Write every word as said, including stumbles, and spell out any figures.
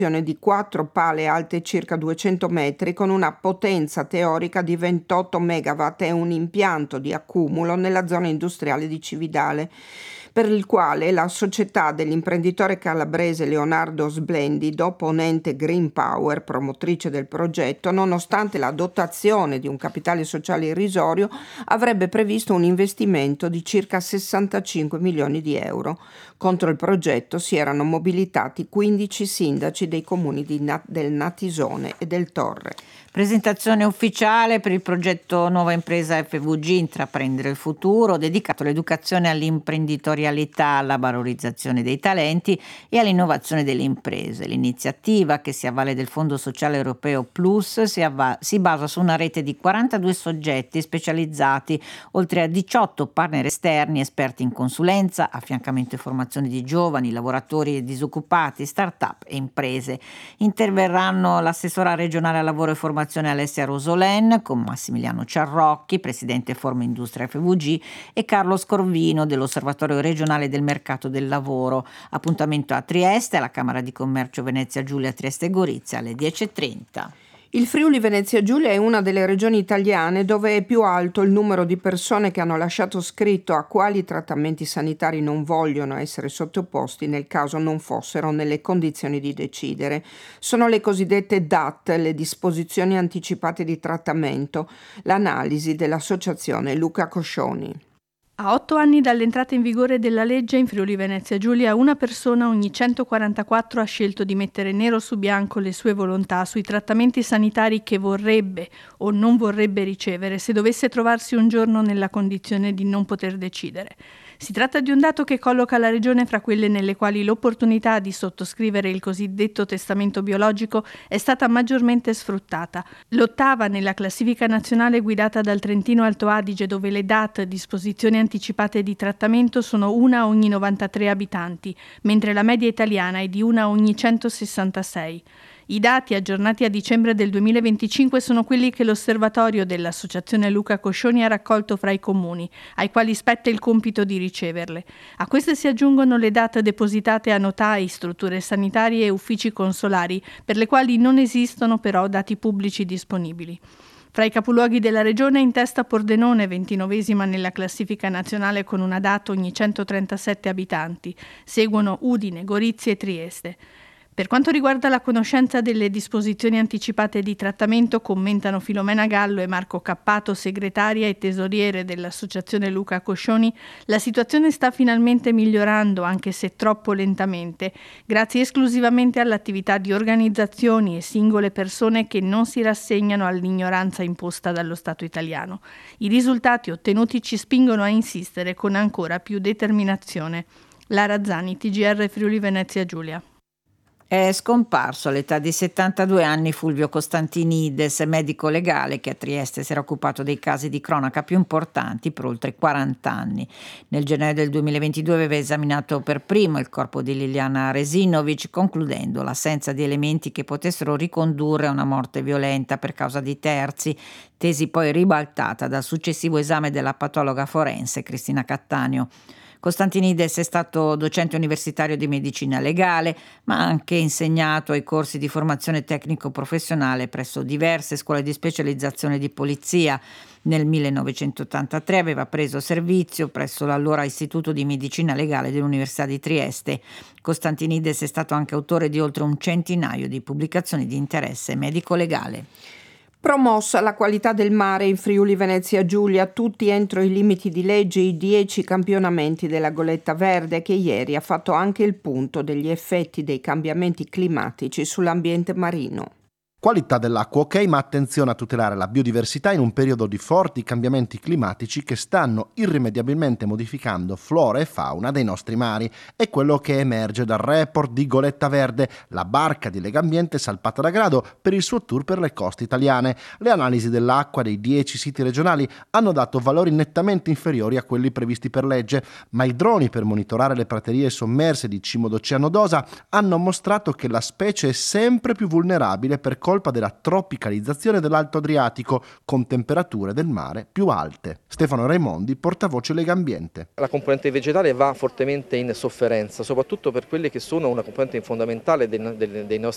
di quattro pale alte circa duecento metri con una potenza teorica di ventotto megawatt e un impianto di accumulo nella zona industriale di Cividale, per il quale la società dell'imprenditore calabrese Leonardo Splendido, ponente Green Power, promotrice del progetto, nonostante la dotazione di un capitale sociale irrisorio, avrebbe previsto un investimento di circa sessantacinque milioni di euro. Contro il progetto si erano mobilitati quindici sindaci dei comuni di Nat- del Natisone e del Torre. Presentazione ufficiale per il progetto Nuova Impresa F V G Intraprendere il Futuro, dedicato all'educazione all'imprenditorialità, alla valorizzazione dei talenti e all'innovazione delle imprese. L'iniziativa, che si avvale del Fondo Sociale Europeo Plus, si, avva- si basa su una rete di quarantadue soggetti specializzati, oltre a diciotto partner esterni, esperti in consulenza, affiancamento e formazione di giovani, lavoratori e disoccupati, start-up e imprese. Interverranno l'assessora regionale al lavoro e formazione Alessia Rosolen, con Massimiliano Ciarrocchi, presidente Forma Industria F V G, e Carlo Scorvino dell'Osservatorio regionale del mercato del lavoro. Appuntamento a Trieste, alla Camera di Commercio Venezia Giulia Trieste Gorizia alle dieci e trenta. Il Friuli Venezia Giulia è una delle regioni italiane dove è più alto il numero di persone che hanno lasciato scritto a quali trattamenti sanitari non vogliono essere sottoposti nel caso non fossero nelle condizioni di decidere. Sono le cosiddette D A T, le disposizioni anticipate di trattamento, l'analisi dell'associazione Luca Coscioni. A otto anni dall'entrata in vigore della legge, in Friuli Venezia Giulia una persona ogni centoquarantaquattro ha scelto di mettere nero su bianco le sue volontà sui trattamenti sanitari che vorrebbe o non vorrebbe ricevere se dovesse trovarsi un giorno nella condizione di non poter decidere. Si tratta di un dato che colloca la regione fra quelle nelle quali l'opportunità di sottoscrivere il cosiddetto testamento biologico è stata maggiormente sfruttata. L'ottava nella classifica nazionale guidata dal Trentino Alto Adige, dove le D A T, disposizioni anticipate di trattamento, sono una ogni novantatré abitanti, mentre la media italiana è di una ogni centosessantasei. I dati aggiornati a dicembre del duemilaventicinque sono quelli che l'osservatorio dell'Associazione Luca Coscioni ha raccolto fra i comuni, ai quali spetta il compito di riceverle. A queste si aggiungono le date depositate a notai, strutture sanitarie e uffici consolari, per le quali non esistono però dati pubblici disponibili. Fra i capoluoghi della regione in testa Pordenone, ventinovesima nella classifica nazionale con una D A T ogni centotrentasette abitanti. Seguono Udine, Gorizia e Trieste. Per quanto riguarda la conoscenza delle disposizioni anticipate di trattamento, commentano Filomena Gallo e Marco Cappato, segretaria e tesoriere dell'Associazione Luca Coscioni, la situazione sta finalmente migliorando, anche se troppo lentamente, grazie esclusivamente all'attività di organizzazioni e singole persone che non si rassegnano all'ignoranza imposta dallo Stato italiano. I risultati ottenuti ci spingono a insistere con ancora più determinazione. Lara Zani, T G R Friuli Venezia Giulia. È scomparso all'età di settantadue anni Fulvio Costantinides, medico legale che a Trieste si era occupato dei casi di cronaca più importanti per oltre quaranta anni. Nel gennaio del duemilaventidue aveva esaminato per primo il corpo di Liliana Resinovic, concludendo l'assenza di elementi che potessero ricondurre a una morte violenta per causa di terzi, tesi poi ribaltata dal successivo esame della patologa forense Cristina Cattaneo. Costantinides è stato docente universitario di medicina legale, ma ha anche insegnato ai corsi di formazione tecnico-professionale presso diverse scuole di specializzazione di polizia. Nel millenovecentottantatré aveva preso servizio presso l'allora Istituto di Medicina Legale dell'Università di Trieste. Costantinides è stato anche autore di oltre un centinaio di pubblicazioni di interesse medico-legale. Promossa la qualità del mare in Friuli Venezia Giulia, tutti entro i limiti di legge, i dieci campionamenti della Goletta Verde, che ieri ha fatto anche il punto degli effetti dei cambiamenti climatici sull'ambiente marino. Qualità dell'acqua ok, ma attenzione a tutelare la biodiversità in un periodo di forti cambiamenti climatici che stanno irrimediabilmente modificando flora e fauna dei nostri mari. È quello che emerge dal report di Goletta Verde, la barca di Legambiente salpata da grado per il suo tour per le coste italiane. Le analisi dell'acqua dei dieci siti regionali hanno dato valori nettamente inferiori a quelli previsti per legge, ma i droni per monitorare le praterie sommerse di cimo d'Oceano Dosa hanno mostrato che la specie è sempre più vulnerabile per colpa della tropicalizzazione dell'Alto Adriatico, con temperature del mare più alte. Stefano Raimondi, portavoce Legambiente. La componente vegetale va fortemente in sofferenza, soprattutto per quelle che sono una componente fondamentale dei, dei, dei nostri